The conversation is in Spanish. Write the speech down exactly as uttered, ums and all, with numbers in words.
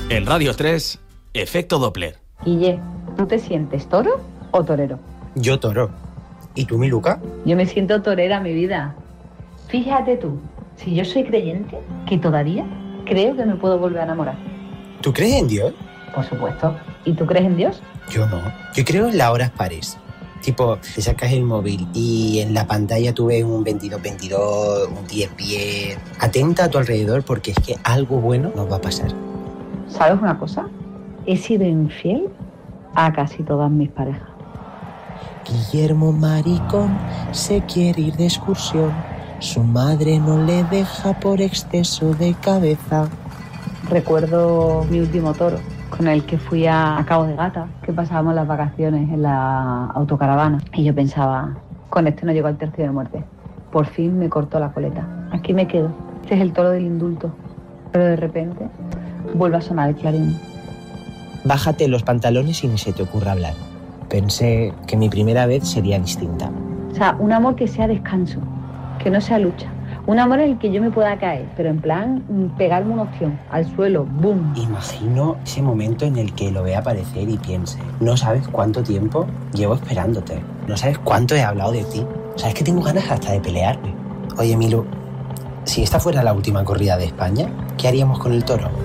En Radio tres, Efecto Doppler. Guille, ¿tú te sientes toro o torero? Yo toro. ¿Y tú, mi Luca? Yo me siento torera, mi vida. Fíjate tú, si yo soy creyente, que todavía creo que me puedo volver a enamorar. ¿Tú crees en Dios? Por supuesto. ¿Y tú crees en Dios? Yo no. Yo creo en las horas pares. Tipo, te sacas el móvil y en la pantalla tú ves un veintidós veintidós, un diez diez. Atenta a tu alrededor porque es que algo bueno nos va a pasar. ¿Sabes una cosa? He sido infiel a casi todas mis parejas. Guillermo maricón se quiere ir de excursión. Su madre no le deja por exceso de cabeza. Recuerdo mi último toro, con el que fui a Cabo de Gata, que pasábamos las vacaciones en la autocaravana. Y yo pensaba, con este no llego al tercio de muerte. Por fin me cortó la coleta. Aquí me quedo. Este es el toro del indulto. Pero de repente vuelve a sonar el clarín. Bájate los pantalones y ni se te ocurra hablar. Pensé que mi primera vez sería distinta. O sea, un amor que sea descanso, que no sea lucha. Un amor en el que yo me pueda caer, pero en plan pegarme una opción al suelo, ¡boom! Imagino ese momento en el que lo vea aparecer y piense, no sabes cuánto tiempo llevo esperándote, no sabes cuánto he hablado de ti, sabes que tengo ganas hasta de pelearme. Oye, Milu, si esta fuera la última corrida de España, ¿qué haríamos con el toro?